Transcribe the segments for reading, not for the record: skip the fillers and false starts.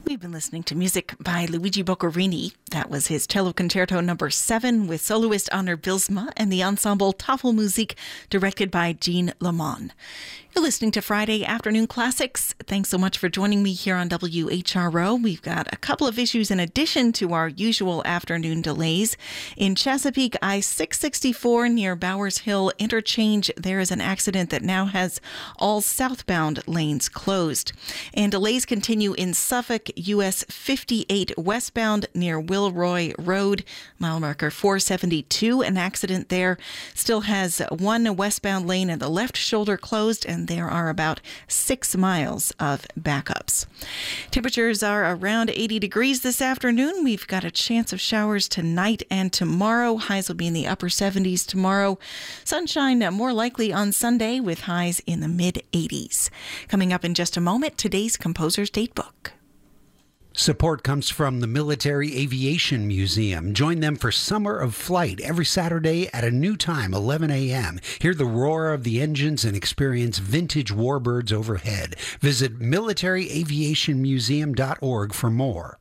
We've been listening to music by Luigi Boccherini. That was his Cello Concerto No. 7 with soloist Anner Bylsma and the ensemble Tafelmusik, directed by Jean Lamont. You're listening to Friday Afternoon Classics. Thanks so much for joining me here on WHRO. We've got a couple of issues in addition to our usual afternoon delays. In Chesapeake, I-664 near Bowers Hill Interchange, there is an accident that now has all southbound lanes closed. And delays continue in Suffolk, US 58 westbound near Wilroy Road, mile marker 472. An accident there still has one westbound lane and the left shoulder closed, and there are about 6 miles of backups. Temperatures are around 80 degrees this afternoon. We've got a chance of showers tonight and tomorrow. Highs will be in the upper 70s tomorrow. Sunshine more likely on Sunday with highs in the mid-80s. Coming up in just a moment, today's Composer's Datebook. Support comes from the Military Aviation Museum. Join them for Summer of Flight every Saturday at a new time, 11 a.m. Hear the roar of the engines and experience vintage warbirds overhead. Visit militaryaviationmuseum.org for more.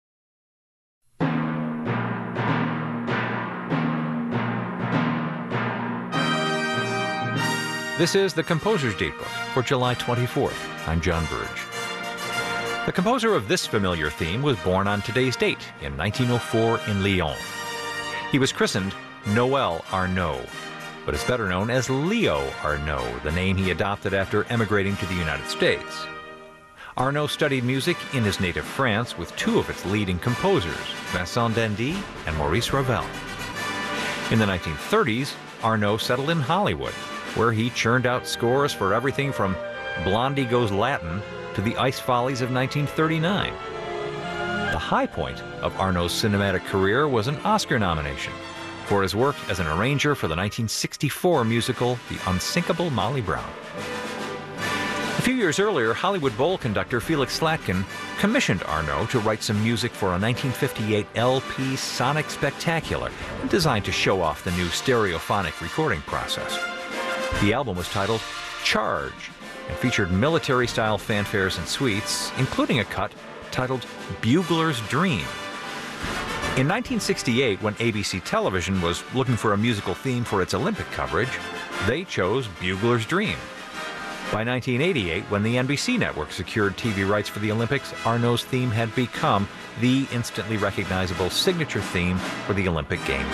This is the Composer's Datebook for July 24th. I'm John Burge. The composer of this familiar theme was born on today's date in 1904 in Lyon. He was christened Noël Arnaud, but is better known as Leo Arnaud, the name he adopted after emigrating to the United States. Arnaud studied music in his native France with two of its leading composers, Vincent d'Indy and Maurice Ravel. In the 1930s, Arnaud settled in Hollywood, where he churned out scores for everything from Blondie Goes Latin to the Ice Follies of 1939. The high point of Arnaud's cinematic career was an Oscar nomination for his work as an arranger for the 1964 musical The Unsinkable Molly Brown. A few years earlier, Hollywood Bowl conductor Felix Slatkin commissioned Arnaud to write some music for a 1958 LP Sonic Spectacular designed to show off the new stereophonic recording process. The album was titled Charge and featured military-style fanfares and suites, including a cut titled Bugler's Dream. In 1968, when ABC Television was looking for a musical theme for its Olympic coverage, they chose Bugler's Dream. By 1988, when the NBC network secured TV rights for the Olympics, Arnaud's theme had become the instantly recognizable signature theme for the Olympic Games.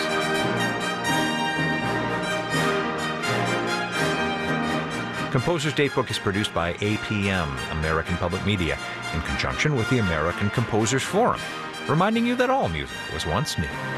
Composer's Datebook is produced by APM, American Public Media, in conjunction with the American Composers Forum, reminding you that all music was once new.